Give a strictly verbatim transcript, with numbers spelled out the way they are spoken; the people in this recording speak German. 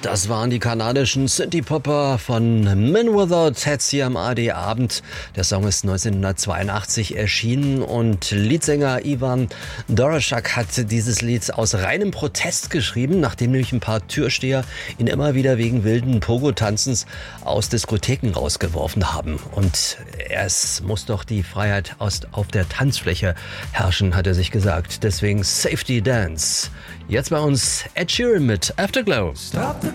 Das waren die kanadischen Synthie-Popper von Men Without Hats hier am A D Abend. Der Song ist neunzehnhundertzweiundachtzig erschienen und Leadsänger Ivan Doroschak hat dieses Lied aus reinem Protest geschrieben, nachdem nämlich ein paar Türsteher ihn immer wieder wegen wilden Pogo-Tanzens aus Diskotheken rausgeworfen haben. Und es muss doch die Freiheit aus, auf der Tanzfläche herrschen, hat er sich gesagt. Deswegen Safety Dance. Jetzt bei uns Ed Sheeran mit Afterglow. Stop the